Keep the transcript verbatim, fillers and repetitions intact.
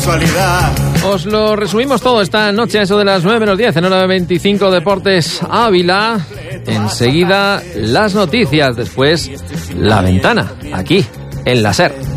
casualidad. Os lo resumimos todo esta noche, a eso de las nueve menos diez, en hora de veinticinco Deportes Ávila. Enseguida las noticias, después La Ventana, aquí en la SER.